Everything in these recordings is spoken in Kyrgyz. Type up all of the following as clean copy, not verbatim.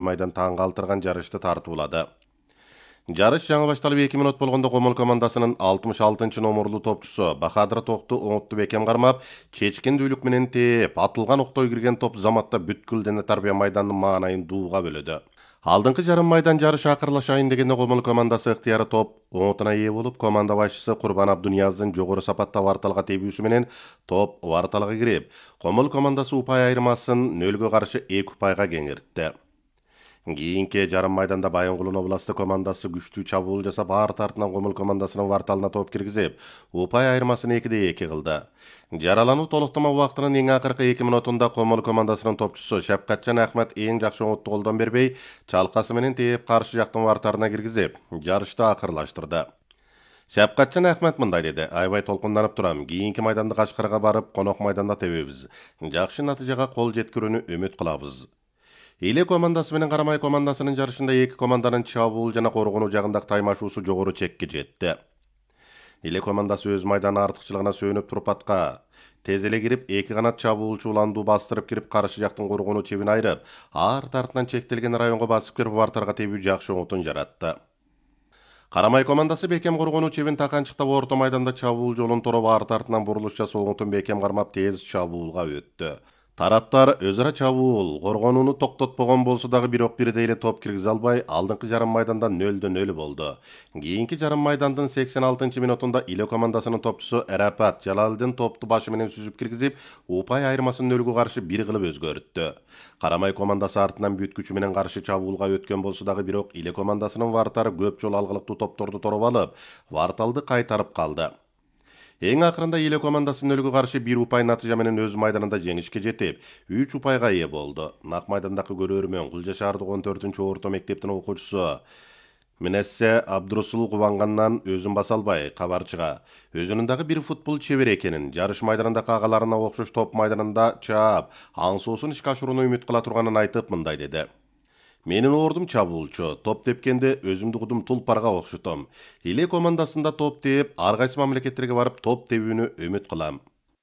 майдан таң калтырган жарышты тартуулады. Жарыш жаңы башталып 2 минут болгондо Комол командасынын 66 номерлуу топчусу Бахадыр Токту оңотту бекем кармап, чечкендүүлүк менен тээп, атылган октой кирген топ заматта бүткүл дене тарбия майдандын маанайын дууга бөлөдү. Алдыңкы жарым майдан жарыш акырлашайын дегенде Комол командасы ыктыяры топ оңотуна ээ болуп, команда башчысы Курбан Абдунияздын жогору сапатта варталга тебүүсү менен топ варталга кирип, Комол командасы упай айырмасын 0-гө каршы 2 упайга кеңейтти. Кийинки жарым майданда Байынгулун областы командасы күчтүү чабуул жасап, арт артынан Комол командасынын варталына топ киргизип, упай айырмасын 2-2 кылды. Жаралануу толуктама убактынын эң акыркы 2 минутунда Комол командасынын топчусу Шапкатжан Ахмат эң жакшы оңотту колдон бербей, чалкасы менен тээп каршы жактын вартарына киргизип, жарышты акырлаштырды. Шапкатжан Ахмат мындай деди: "Аябай толкунданып турам. Кийинки майданды Кашкарга барып, конок майданда тебебиз. Жакшы натыйжага кол жеткирүүнү үмүт кылабыз." Иле командасы менен Карамай командасынын жарышында эки команданын чабуул жана коргонуу жагындагы таймашуусу жогору чекке жетти. Иле командасы өз майданы артыкчылыгына сөөнүп туруп атка тез эле кирип, эки канат чабуулчу уланду бастырып кирип, каршы жактын коргонуу чебин айырып, арт артынан чектелген районго басып кирип, вартарга тебүү жакшы оңотун жаратты. Карамай командасы бекем коргонуу чебин таканчыктап орто майданда чабуул жолун тороп, арт артынан бурулуш жасоо оңотун бекем кармап, тез чабуулга өттү. Тараптар өз ара чабуул, коргонууну токтотпогон болсо дагы бирок бирдей эле топ киргизе албай, алдыңкы жарым майданда 0-0 болду. Кийинки жарым майдандын 86-минутунда Иле командасынын топчусу Арапат Жалалдин топту башы менен сүзүп киргизип, упай айырмасын 0-гө каршы 1 кылып өзгөрттү. Карамай командасы артынан бүт күчү менен каршы чабуулга өткөн болсо дагы бирок Иле командасынын вартары көп жолу алгылыктуу топторду тороп алып, варталды кайтарып калды. Эң акырында Иле командасы 0-гө каршы 1 упай натыйжа менен өз майданында жеңишке жетип, 3 упайга ээ болду. Нак майдандагы көрөрмөн Кулжа шаардык 14-орто мектептин окуучусу Минессе Абдурасул кубангандан өзүн баса албай, кабарчыга өзүнүн дагы бир футбол чебери экенин, жарыш майданындагы агаларына окшош топ майданында чаап, аңсоосун ишке ашырууну үмүт кыла турганын айтып мындай деди: "Менин ордум чабуулчу, топ тепкенде өзүмдү кудум тулпарга окшотом. Иле командасында топ тээп, ар кайсы мамлекеттерге барып топ тебүүнү үмүт кылам."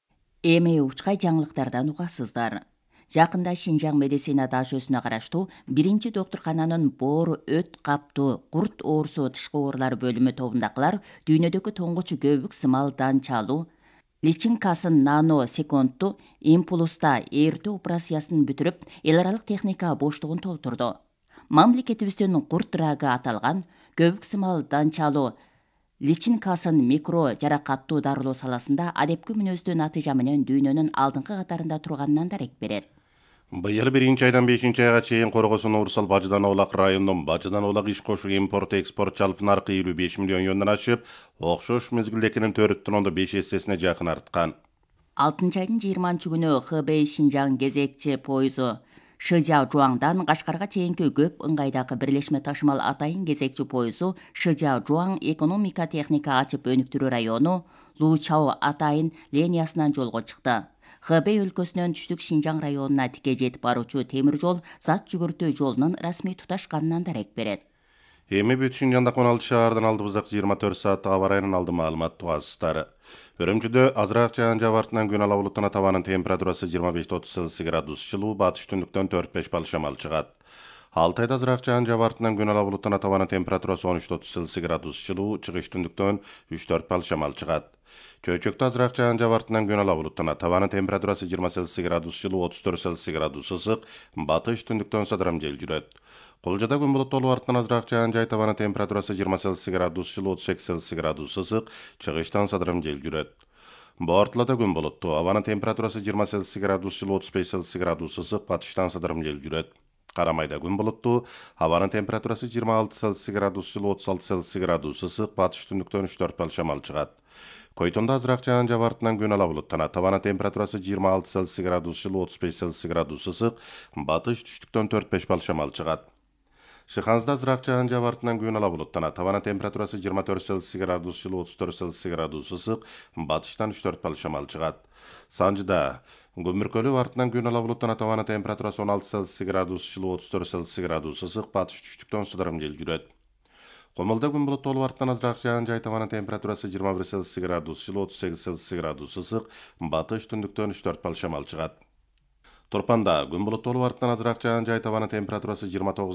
Эми учкай жаңылыктардан угасыздар. Жакында Шинжаң медицина ДАШөсүнө караштуу 1-доктуркананын боор, өт каптуу, курт оорусу тышкы оорулар бөлүмү тобундагылар дүйнөдөгү туңгуч көбүк сымал данчалуу личинкасын нано секундту импулуста ээртүү операциясын бүтүрүп, эл аралык техника боштугун толтурду. Мамлекетибиздин курт рагы аталган көбүк сымал данчалуу личинкасын микро жаракаттуу дарылоо саласында адепкү мүнөздүү натыйжа менен дүйнөнүн алдыңкы катарында турганынан дарек берет. Быйыл 1-айдан 5-айга чейин Коргосун Урсал Бажыдан Олак районунун Бажыдан Олак иш кошу импорт-экспорт жалпы наркы 55 миллион юандан ашып, окшош мезгилдекинин 4,5 эсесине жакын арткан. 6-айдын 20-күнү Хэбэй Шинжаң кезекчи пойузу Шыжа Жуаңдан Кашкарга чейинки көп ыңгайдагы бирлешме ташымал атайын кезекчи пойузу Шыжа Жуаң экономика техника ачып өнүктүрүү району Лучао атайын линиясынан жолго чыкты. Хэбэй өлкөсүнөн түштүк Шинжаң районуна тике жетип баруучу темир жол зат жүгүртүү жолунун расмий туташканынан дарек берет. Эми бүт Шинжаңдагы 16 шаардан алдыбыздак 24 сааттык аба ырайынын алды маалымат тугасыздар. Өрөмчүдө азыраак жаан жаап артынан күн ала булуттан табанын температурасы 25-30 градус, жылуу батыш түндүктөн 4-5 балл шамал чыгат. Алтайда азыраак жаан жаап артынан күн ала булуттан табанын температурасы 13-30 градус, жылуу чыгыш түндүктөн 3-4 балл шамал чыгат. Чөйчөктө азыраак жаан жаап артынан күн ала булуттан табанын температурасы 20 градус, жылуу 34 градус ысык, батыш түндүктөн садырам жел жүрөт. Кулжада күн булуттуу артынан азыраак жаан жай табаны температурасы 20 градус, жылуу 38 градус ысык, чыгыштан садырам жел жүрөт. Бортулада күн булуттуу, абанын температурасы 20 градус, жылуу 35 градус ысык, батыштан садырам жел жүрөт. Карамайда күн булуттуу, абанын температурасы 26 градус, жылуу 36 градус ысык, батыш түндүктөн 3-4 балл шамал чыгат. Койтонда азыраак жаан жаап артынан күн ала булуттанат. Табанын температурасы 26 градус, жылуу 35 градус ысык, батыш түштүктөн 4-5 балл шамал чыгат. Шыханзда азыраак жаан жаап артынан күн ала булуттанат. Табанын температурасы 24 градус, жылуу 34 градус ысык, батыштан 3-4 балл шамал чыгат. Санжыда көмүркөлүү артынан күн ала булуттанат. Табанын температурасы 16 градус, жылуу 34 градус ысык, батыш түштүктөн сыдырым жел жүрөт. Комолдо күн булуттуу артынан азыраак жаан жай табанын температурасы 21 градус, жылуу 38 градус ысык, батыш түндүктөн 3-4 балл шамал чыгат. Турпанда күн булуттуу артынан азыраак жаан жай табанын температурасы 29